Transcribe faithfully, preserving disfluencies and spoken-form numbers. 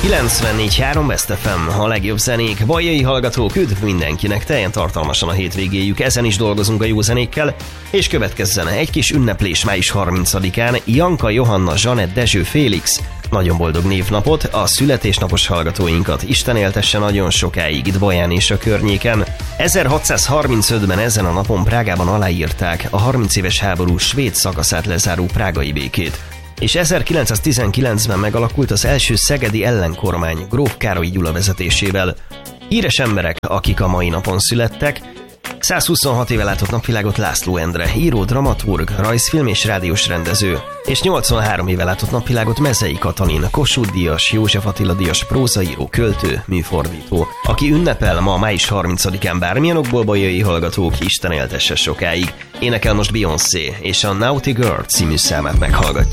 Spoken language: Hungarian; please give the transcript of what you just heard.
kilencvennégy három Best ef em, a legjobb zenék. Bajai hallgatók, üdv mindenkinek, teljen tartalmasan a hétvégéjük, ezen is dolgozunk a jó zenékkel, és következzen egy kis ünneplés május harmincadikán. Janka, Johanna, Zsanett, Dezső, Félix, nagyon boldog névnapot, a születésnapos hallgatóinkat Isten éltesse nagyon sokáig itt Baján és a környéken. ezerhatszázharmincötben ezen a napon Prágában aláírták a harminc éves háború svéd szakaszát lezáró prágai békét. És ezerkilencszáztizenkilencben megalakult az első szegedi ellenkormány Gróf Károly Gyula vezetésével. Híres emberek, akik a mai napon születtek: százhuszonhat éve látott napvilágot László Endre, író, dramaturg, rajzfilm és rádiós rendező, és nyolcvanhárom éve látott napvilágot Mezei Katalin, Kossuth Díjas, József Attila díjas prózaíró, költő, műfordító, aki ünnepel ma május harmincadikán. Bármilyen okból, bajai hallgatók, Isten éltesse sokáig. Énekel most Beyoncé, és a Naughty Girl című számát meghallgatjuk.